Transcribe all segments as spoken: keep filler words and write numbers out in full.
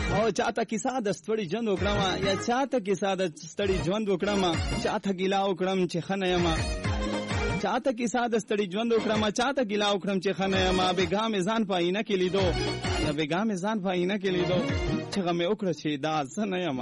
او چاته کیسه د ستړي ژوند وکړم یا چاته کیسه د ستړي ژوند وکړم چاته ګیلا وکړم چې خنه یم چاته کیسه د ستړي ژوند وکړم چاته ګیلا وکړم چې خنه یم بیګا مې ځان په عینه کې لیدو یا بیګا مې ځان په عینه کې لیدو چې غمه وکړه چې دا څه نه یم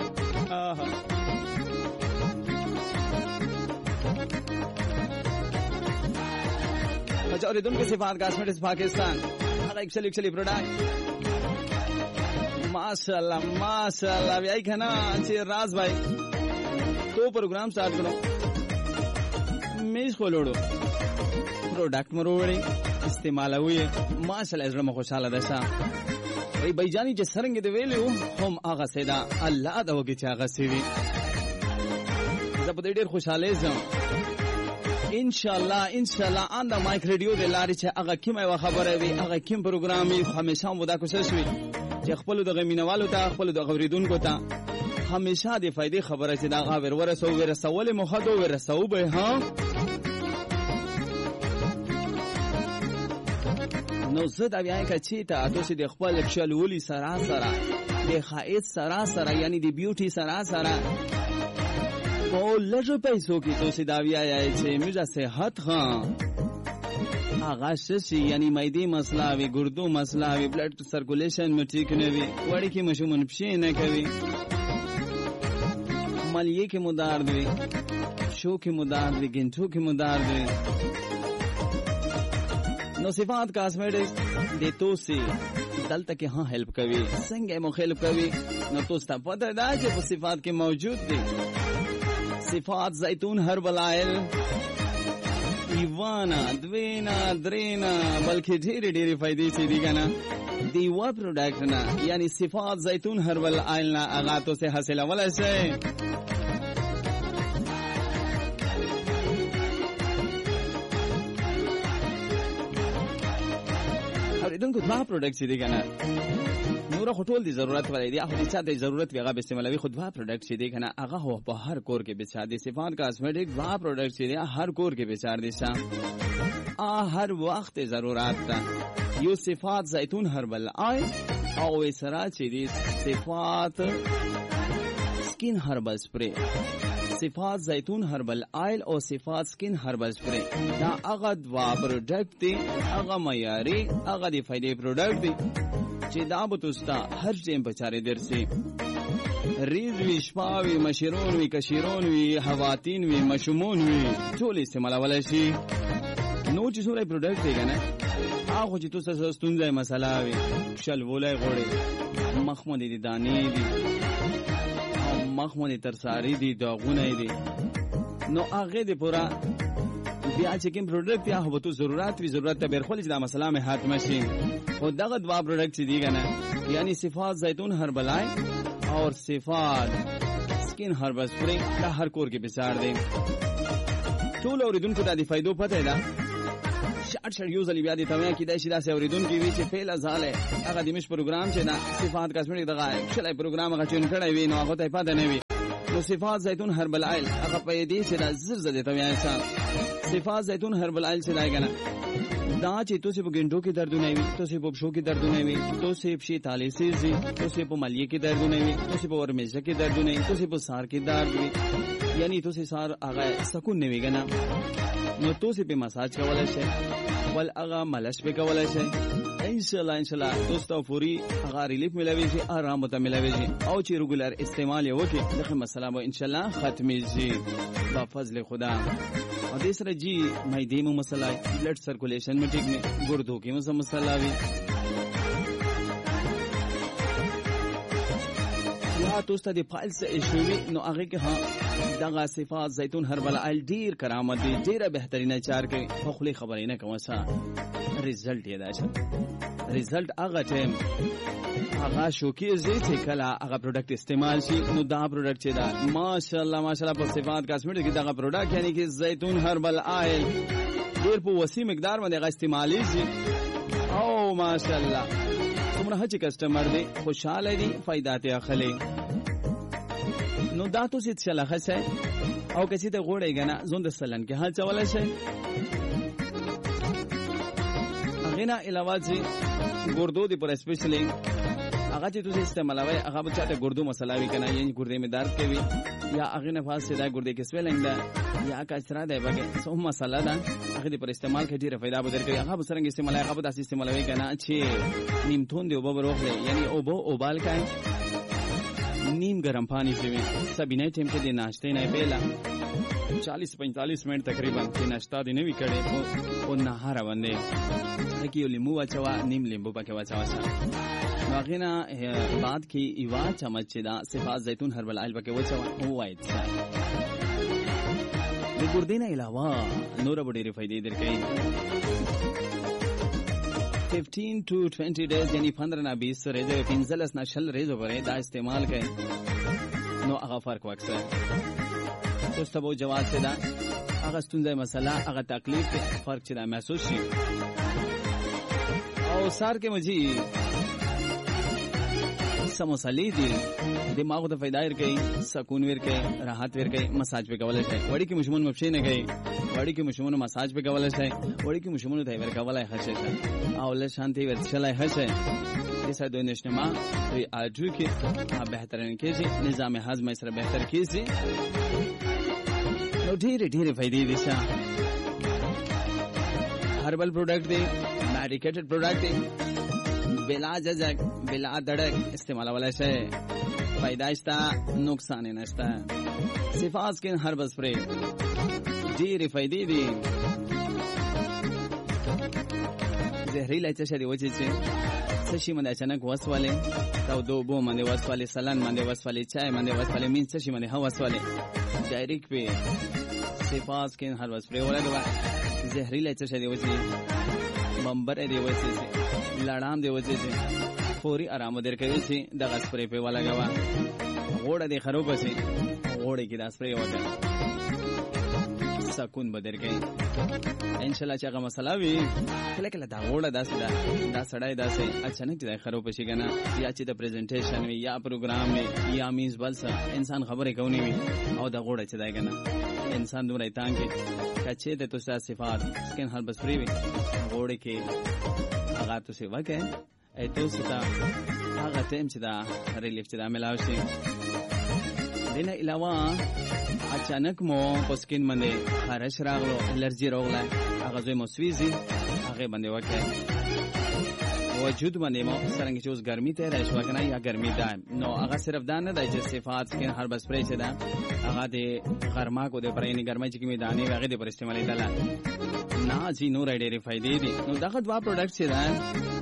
अच्छा और इधर के सिफात कॉस्मेटिक्स पाकिस्तान हर एक चली चली प्रोडक्ट माशाल्लाह माशाल्लाह भाई खाना अच्छे राज भाई तो प्रोग्राम स्टार्ट करो मेज खोलोड़ो प्रोडक्ट मरोड़ी इस्तेमाल हुई माशाल्लाह इस रमो खुशहाल दशा भाई भाईजानी जे सरंगे दे वेले हम आगा सेदा अल्लाह दा वगी चागा सीवी जब देर खुशहाल है इंशाल्लाह इंशाल्लाह on the mic radio they lorry چې هغه کیمه خبره وي هغه کیم پروګرام وي همیشه مودا کوشش وي چې خپل د غمینوالو ته خپل د غوریدونکو ته همیشه د فائدې خبره چې دا غاور ورسو ورسول مخدو ورسو به ها نو زه دا بیا کې چې ته تاسو د خپل چلولي سرا سرا د خائط سرا سرا یعنی د بیوټي سرا سرا او لږه پیسو کې توسي داوی آیا چې میرا صحت خان هغه شي یعنی مېدی مسله وی ګردو مسله وی بلډ سرکولیشن مې ټیک نه وی وړي کې مشمون پښې نه کوي مالیه کې مدار دی شو کې مدار دی ګنټو کې مدار دی نو صفات کاسمیټکس د توسي دلته کې ها هیلپ کوي څنګه مو هیلپ کوي نو تاسو ته پته ده چې په صفات کې موجود دي صفات زیتون هربل آئل ایوانا دوینا درینا بلکہ ڈھیری ڈھیری فائدے سے دیگا نا دیوا پروڈکٹ نا یعنی صفات زیتون هربل آئل نا اغاتوں سے حاصل اولا سے اور ادن کو دوا پروڈکٹ سے دیگا نا نورا خطول دی ضرورت والی دی اخو دی چا دی ضرورت وی هغه استعمالوي خود وا پروډکټ چې دی کنه هغه هو په هر کور کې بچا دي صفات کاسمیټک وا پروډکټ چې دی هر کور کې بچار دي شام ا هر وخت ضرورت ده یو صفات زیتون هربل آی او سرا چې دی صفات سکین هربل سپری صفات زیتون هربل آیل او صفات سکین هربل سپری دا هغه دوا پروډکټ دی هغه معیاري هغه دی فائدې پروډکټ دی چې دا به تاسو هر ټیم بچاره درسي ریز وی شپاوی مشرون وی کشیرون وی حواتین وی مشمون وی ټول استعمال ولای شي نو چې څوره پروډکټ دی کنه هغه چې تاسو ستونزه مسله وي شل ولای غوړي مخمون دي دانې دي مخمون ترساری دي داغونه دي نو هغه دې پورا بیا چې کوم پروډکټ یا هو ته ضرورت وی ضرورت ته برخول چې دا مسله مه حت مشي او دغه دوا پروډکټ دي کنه یعنی صفات زیتون هربل آئل اور صفات سکین هربل سپری دا هر کور کې بچار دي ټول اوریدونکو ته د فائدو پته ده شارټ شارټ یوز علی بیا دي ته کې دا شي دا اوریدونکو وی چې پیل ازاله هغه د مش پروګرام چې دا صفات کاسمیټک دغه شلای پروګرام هغه چون کړی وی نو هغه ته پته نه وی نو صفات زیتون هربل آئل هغه په دې چې دا زر زده ته انسان صفات زیتون هربل آئل سے لائے گا نا دا چې تاسو په ګنټو کې دردونه وي تاسو په شو کې دردونه وي تاسو په شي تالیسي زی تاسو په مالیه کې دردونه وي تاسو په ورمېزه کې دردونه وي تاسو په سار کې درد وي یعنی تاسو سار هغه سکون نه ویګنا نو تاسو په مساج کولای شئ ول هغه مالش به کولای شئ ان شاء الله ان شاء الله دوستو فوري هغه ریلیف ملوي شي آرام ته ملوي شي او چې ریګولر استعمال یې وکړي دغه مسله به ان شاء الله ختمي شي په فضل خدا اور دوسرا جی مېدی مو مسله بلډ سرکولیشن میں ٹھیک میں ګردو کې مو مسله وي یا توسته د فایلز ایشووي نو هغه کې ها دغه صفات زیتون هربل آئل ډیر کرامت دي ډیره بهترینه چار کوي خو خلی خبرې نه کوم څه ریزلټ یې دا شه ریزلټ هغه ټیم هغه شوکی زی چې کله هغه پروډکټ استعمال شي نو دا پروډکټ چې دا ماشاءالله ماشاءالله په صفات کاسمیټک کې دا پروډکټ یعنی کې زیتون هربل آئل ډیر په وسیع مقدار باندې هغه استعمالي شي او ماشاءالله څومره هڅه کسٹمر دی خوشاله دي فائدات اخلي نو دا تو سید شلخه شي او کسی ته غوړی غنا زوند سلن کې حال چولا شي غنا علاوه چې ګردو دی پر اسپیشلی هغه چې تاسو استعمالوي هغه به چاته ګردو مسله وي کنه یعنی ګردې می درد کوي یا هغه نه فاصله ده ګردې کې سویلنګ ده یا کچرا ده بګه سو مسله ده هغه دې پر استعمال کې ډیره فائدہ به درکړي هغه به څنګه استعمال هغه به تاسو استعمالوي کنه چې نیم تون دی او به روغله یعنی او به اوبال کای نیم گرم پانی سے سبینه ټیم کې د ناشته نه پیلا چالیس پینتالیس منٹ تقریبا کې ناشته دی نوی کړي او نهار باندې کې لیمو واچوا نیم لیمبو پکې واچوا نو غینا بعد کې ایوا چمچ دا صفات زیتون هربل آیل پکې واچوا او وایت د ګردې نه علاوه نور به ډېرې فائدې درکړي fifteen to twenty days یعنی پندرہ نه بیس ریزه پنځلس نه شل ریزه پرې دا استعمال کړئ نو هغه فرق وکړي تاسو ته جواز څه ده هغه ستونزه مسله هغه تکلیف فرق چې دا محسوس شي او سار کې مجي سموسالي دي دماغ ته فائدہ ورکړي سکون ورکړي راحت ورکړي مساج په کولای شي وړي کې مشمون مفشي نه کوي وړي کې مشمون مساج په کولای شي وړي کې مشمون ته ورکولای خشه او له شانتي ورچلای خشه دسه دوی نشنما دوی اجو کې بهترین کېږي نظام هضم سره بهتر کېږي نو ډېر ډېر فائدې دي شه هربل پروډکټ دی میډیکیټډ پروډکټ دی بلا جزک بلا دڑک استعمال والا شے فائدہ استا نقصان نشتا صفات سکن ہربل سپرے ډېرې فائدې دي زهريله چې دی وځي چې څه شي باندې اچانک وسواله تا دو بو باندې وسواله سلان باندې وسواله چای باندې وسواله مين څه شي باندې هوا وسواله ډایرکټ په صفات سکن هربل سپرے ولا دا زهريله چې دی وځي بمبر دی وځي لړام دی وځي فوري آرام درکوي چې د غسپرې په والا غوا غوړه دی خراب شي غوړه کې د اسپرې وکړه سکون بدر کوي ان شاء الله چې هغه مسله وي کله کله دا غوړه داسې دا دا سړی داسې اچانک چې خراب شي کنه یا چې د پریزنټیشن وي یا پروګرام وي یا میز بل څه انسان خبرې کوي وي او دا غوړه چې دا کنه انسان دومره تانګ کې کچې د توسه صفات سکن هر بس فری وي غوړه کې هغه تاسو وکه ایتو ستا هغه ټیم چې دا ریلیف چې دا ملاوي شي دنه علاوه اچانک مو پسکین باندې خارش راغلو الرجی راغله هغه زوی مو سویزي هغه باندې وکه وجود باندې مو څنګه چې اوس ګرمي ته راځو کنه یا ګرمي ده نو هغه صرف دا نه دی چې صفات کې هر بس پرې چې دا هغه د غرما کو د پرېنی ګرمي چې می دانه هغه د پر استعمالي دلا نه جی نور ډېرې فائدې دي نو دغه دوا پروډکټ چې دا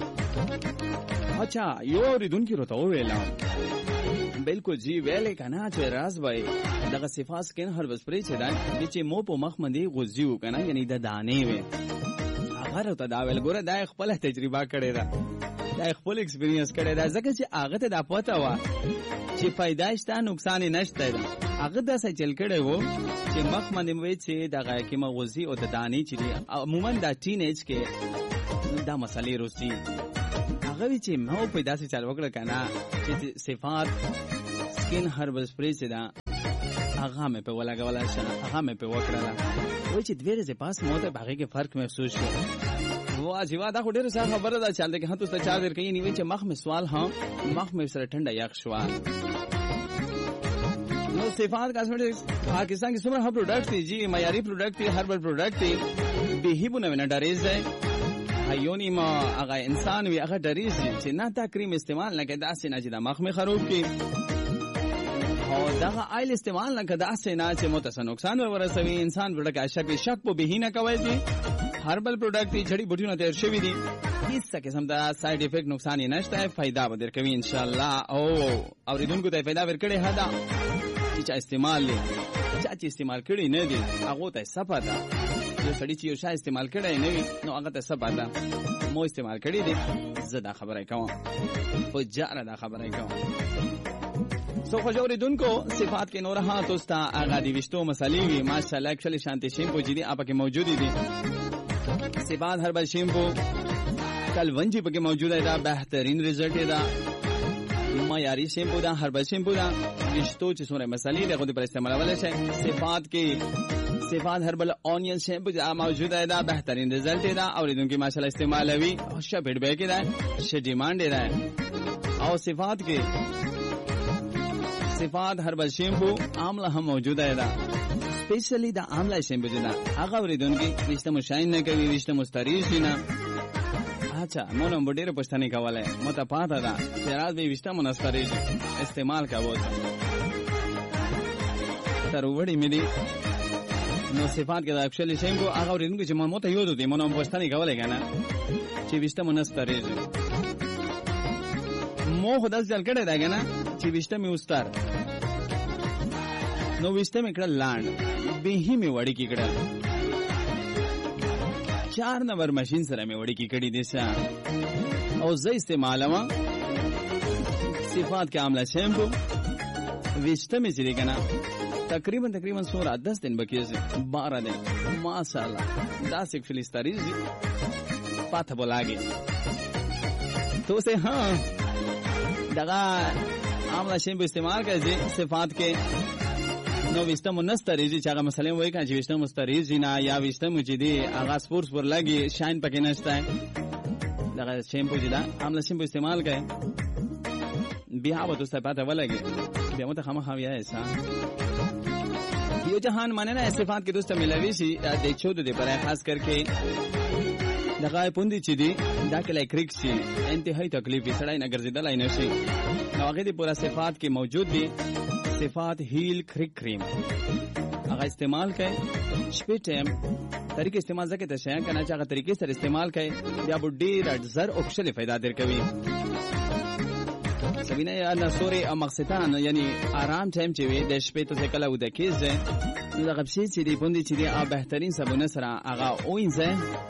اچھا یو ریدون کی روته ویلا بالکل جی ویلې کنه چې راز وای دغه صفات کې هر بس پرې چې دا چې مو په مخ باندې غوځیو کنه یعنی د دانه وي هغه ته دا ویل ګوره دا خپل تجربه کړې ده دا خپل ایکسپیرینس کړې ده ځکه چې هغه ته دا پته و چې فائدہ شته نقصان نشته هغه د څه چل کړي وو چې مخ باندې وي چې دغه کې مغوزي او د دانه چې عموما د ټینیج کې دا مسلې روسي هغه چې مو پیدا سي چل وکړه کنه چې صفات سکن هربل سپری چې دا هغه مې په ولا غولا شه هغه مې په وکړه وای چې دوی رزه پاس مو ته باغې کې فرق محسوس شو واجب دا خو ډېر څه خبره ده چې هغه ته چار در کوي نیوي چې مخ مې سوال ها مخ مې سره ټنډه یخ شو نو صفات کاسمیټکس پاکستان کې څومره پروډکټ دي جی معیاري پروډکټ دي هربل پروډکټ دي به هی بونه نه ډاریز ده ایونی ما هغه انسان وی هغه ډاریز چې نه تا کریم استعمال نه کړه داسې نه چې د مخ مې خراب کی او دغه آیل استعمال نه کړه داسې نه چې متص نقصان ورسوي انسان ورته شک شک په به نه کوي دي هربل پروډکټ دي جړی بوټونه تیر شوی دي هیڅ قسم دا سایډ افیکټ نقصان نه نشته فائدہ به درکوي ان شاء الله او اوریدونکو ته فائدہ ورکړي هدا چې استعمال لې چې استعمال کړي نه دي هغه ته صفاده یو سړی چې یو شای استعمال کړي نه وي نو هغه ته صفاده مو استعمال کړي دي زدا خبره کوم په جاره دا خبره کوم سو خوشوریدونکو صفات کې نور ها توستا هغه دی وشتو مسالې وي ماشاءالله کله شانتي شیمپو جدي اپ کې موجود دي صفات هربل شیمپو کلونجی پکې موجود ہے دا بهترین رزلټ دا معیاري شیمپو دا هربل شیمپو دا وشتو چې څومره مسالې له غوډي پر استعمال ولې شي صفات کې صفات هربل اونین شیمپو دا موجود ہے دا بهترین رزلټ دا اوریدونکو ماشاءالله استعمالوي او ښه فیډبیک دا ښه ډیماند دا او صفات کې صفات هربل شیمپو عامله هم موجوده ده. سپیشلی د عامله شیمپو جنا هغه ورېدونکي وشته مشاین نه کوي، وشته مستریش نه. اچھا مونږ هم ډېر پښتني کوله مته پاته ده چې راز به وشته مستریش استعمال کاوه تر وړي مې دي نو صفات کې د اکچولی شیمپو هغه ورېدونکي چې مونږ ته یو دي مونږ هم پښتني کوله کنه چې وشته مستریش مو خدای ځل کړه دا کنه چې وشته مې وستار نو وشته مې کړه لاند به هی مې وړي کې کړه چار نمبر ماشین سره مې وړي کې کړي دي او زه استعمالوم صفات کې عامله شیمپو وشته مې چې کنه تقریبا تقریبا سورا دس دن بکیږي بارہ دن ماشاءالله دا سیک فلسطریز پاته بولاږي تو سے ہاں دغه عامله شیمپو استعمال کوي صفات کې نو وشته منستریزي چې هغه مثلا وایي چې وشته مستریزي نه یا وشته مجدي هغه سپورتس پر لګي شاین پکې نشته دغه شیمپو چې دا عامله شیمپو استعمال کوي بیا به تاسو پته ولګي بیا مو ته خامخا وایي اسا یو جهان معنی نه صفات کې دوست ملوي شي د چود دې پر خاص کرके دغه پوندې چې دي دا کله کریک شي انتهایی تکلیف سړی نه ګرځیدلای نشي نو هغه دې پورا صفات کې موجود دي. صفات هیل کریک کریم هغه استعمال کړئ شپې ټیم طریقې استعمال ځکه ته شي کنه چې هغه طریقې سره استعمال کړئ بیا به ډېر زر اوکشلې فائدہ درکوي. سبینه یا نسوري او مقصدان یعنی آرام ټایم چې وي د شپې ته کله وده کېږي نو دغه شی چې دی پوندې چې دی ا بهترین صابونه سره هغه اوینځه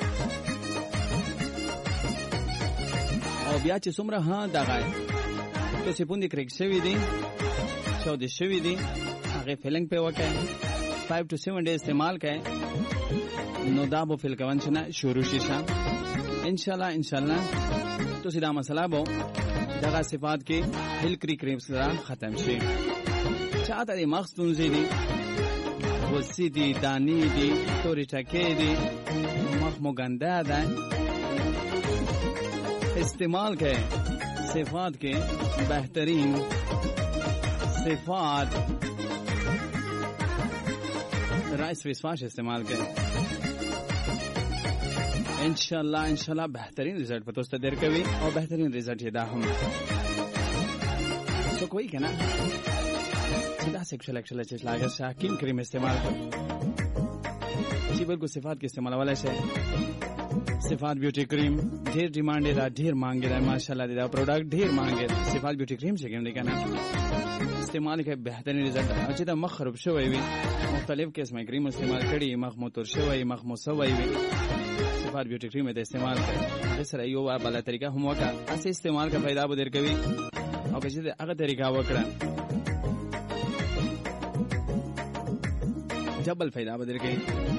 او بیا چې څومره ها دغه ته چې پوندې کریک شوی دی شو د شوی دی هغه فیلنګ په وکه five to seven ډیر استعمال کړئ نو دا به فیل کوونچنه شروع شي ان شاء الله ان شاء الله تو سیدا مسله بو دغه صفات کې هیل کری کریم سره ختم شي. چاته د مخستون زیدي وسی دي دانی دي توري ټکې دي مخ مو ګنده ده استعمال کړئ صفات کې بهترین صفات رائس فیس واش استعمال کریں انشاءاللہ انشاءاللہ بہترین ریزلٹ پتہ است در کوي او بہترین ریزلٹ دا هم سو کوئی کنا سیدھا سیکشل ایکشل چیز لاګه شاکین کریم استعمال کړئ چې بلکې صفات کې استعمال والا شي صفات بیوټي کریم ډیر ډیمانډ دی ډیر مانګ دی ماشاءالله دا پروډکټ ډیر مانګ دی صفات بیوټي کریم څنګه دی کنه استعمال کې بهترین رزلټ چې دا مخ خراب شوی وي مختلف قسمه کریم استعمال کړي مخ موتور شوی مخ مسوي وي صفات بیوټي کریم ته استعمال کړئ د سره یو بل طریقه هم وکړه اسی استعمال کا फायदा به درکوي او که چې هغه طریقه وکړه جبل फायदा به درکوي.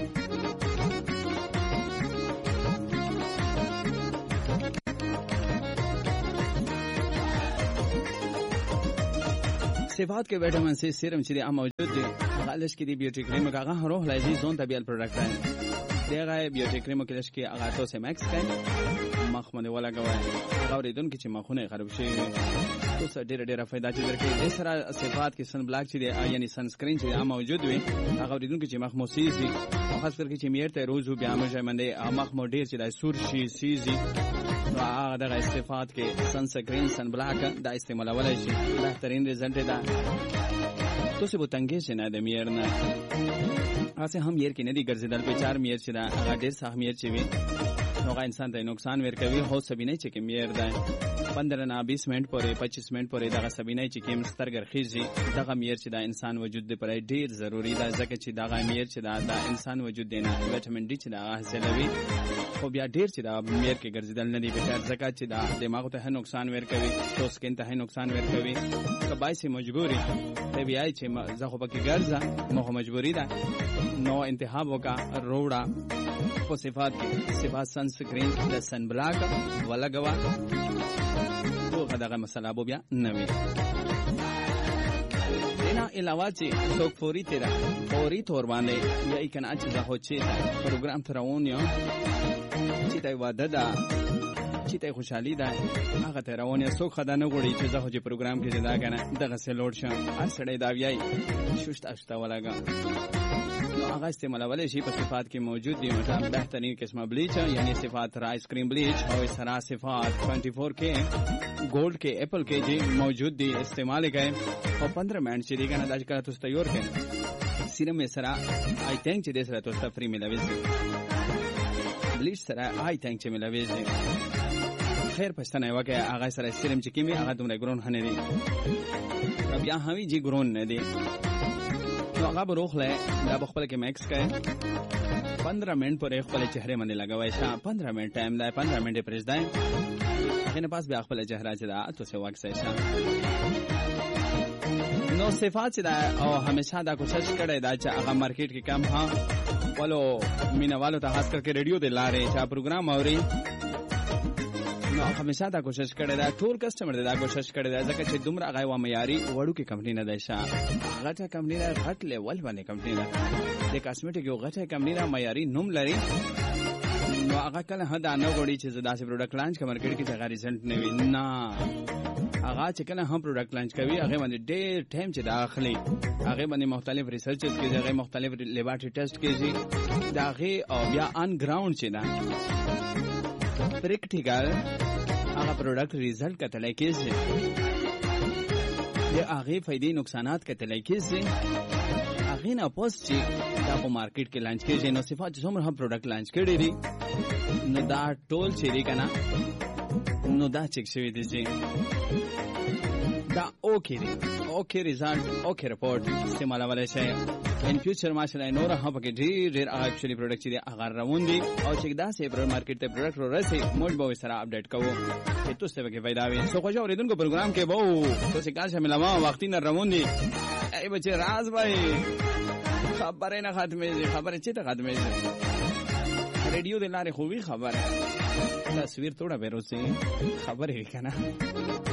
صفات کې وټامین سی سیرم چې عام موجود دي غالش کې دی بیوټي کریم هغه روح لایزي زون طبيعت پروډکټ دی دغه بیوټي کریم کې لږ کې هغه تو سیمکس کین مخ باندې ولا غوي هغه ورېدون کې چې مخونه خراب شي تو سره ډېر ډېر فائدہ چې درکې د سره صفات کې سن بلاک چې دی یعنی سن سکرین چې عام موجود وي هغه ورېدون کې چې مخ مو سیزي خاص کر کې چې میر ته روز بیا مې ژوندې مخ مو ډېر چې د سور شي سیزي نو هغه دغه صفات کې سن سکرین سن بلاک دا استعمال ولای شي بهترین رزلټ ده. تو څه بوتنګې چې نه د میر نه اسه هم ير کې نه دي ګرځیدل په چار میر چې دا هغه ډېر صح میر چې وي نو هغه انسان ته نقصان ورکوي هو سبینه چې کې میر ده پندرہ نه بیس منټ پورې پچیس منټ پورې دغه سبینه چې کې مسترګر خيږي دغه میر چې دا انسان وجود دی پر ډېر ضروری ده ځکه چې دغه میر چې دا د انسان وجود دی نه وټامین ډي چې دا حاصلوي خو بیا ډېر چې دا میر کې ګرځیدل نه دي په ځکه چې دا دماغ ته نقصان ورکوي تو سکین ته نقصان ورکوي کبای سي مجبوري ته بیا چې زه خو پکې ګرځه مخ مجبوری ده نو انتخاب وکا روړه په صفات کې صفات سن سکرین د سن بلاک ولا غوا تو دغه مسله بو بیا نوې دینا علاوه چې څوک فوري تیرا فوري تور باندې یا کنه چې زه هو چې پروګرام ترونه چې دا وعده ده چې ته خوشحالي ده هغه ته روانه څوک خدانه غوړي چې زه خو چې پروګرام کې دا کنه دغه سلوډ شم هر سړی دا ویای شوشت اشتا ولاګه هغه استعمالول شي په صفات کې موجود دي مثلا بهترین قسمه بلیچ یعنی صفات را آیس کریم بلیچ او سرا صفات چوبیس کې گولڈ کې ایپل کې جی موجود دي استعمال کړي او پندرہ منټ چې دیګه نه داج کړه تاسو تیار کړئ سیرم سرا آی تھنک چې دې سره تاسو فری ملوي بلیچ سره آی تھنک چې ملوي خیر پښتنه وکه هغه سره سیرم چې کیمه هغه دومره ګرون هنه دي بیا هوی جی ګرون نه دي نو هغه بروخله دا بخپل کې میکس کړئ پندرہ منٹ پر خپل چهره باندې لګوي شه پندرہ منٹ ټایم دی پندرہ منٹ پرېږ دی هغه پاس بیا خپل چهره چې دا تاسو واکسې شه نو صفات دا او همیشه دا کوشش کړئ دا چې هغه مارکیټ کې کم ها ولو مینوالو ته خاص کر کې ریډیو د لارې چې پروګرام اوري نو همیشه دا کوشش کړی دا ټول کسٹمر دا کوشش کړی دا ځکه چې دومره هغه و معیاري وړو کې کمپنی نه دی شه غټه کمپنی نه غټ لیول باندې کمپنی نه د کاسمیټیک یو غټه کمپنی نه معیاري نوم لري نو هغه کله هدا نه غوړي چې داسې پروډکټ لانچ کوي مارکیټ کې څنګه ریزلټ نه وي نه هغه چې کله هم پروډکټ لانچ کوي هغه باندې ډېر ټایم چې داخلي هغه باندې مختلف ریسرچز کوي هغه مختلف لیبارټری ټیسټ کوي دا هغه او بیا ان ګراوند چې دا پریکټیکل هغه پروډکټ ریزلټ کتلای کېږي د هغه فائدې نقصانات کتلای کېږي هغه نه پوس چې دا په مارکیټ کې لانچ کېږي نو صفات چې څومره هم پروډکټ لانچ کړي دي نو دا ټول چې دی کنه نو دا چک شوی دی چې دا اوکې دی اوکې ریزلټ اوکې رپورټ استعمالولای شي ان فیوچر ماشاءالله نور هم پکې ډېر ډېر اکچولی پروډکټ چې هغه روان دي او چې دا سه پر مارکیټ ته پروډکټ ورسي موږ به سره اپډیټ کوو چې تاسو ته به فائدہ وي سو خوشو اوریدونکو پروګرام کې وو تاسو کار شامل ما وختي نه روان دي ای بچي راز بھائی خبره نه ختمه دي خبره چې ته ختمه دي ریډیو د لارې خوبي خبره تصویر توڑا بیروسی خبر ہے کنا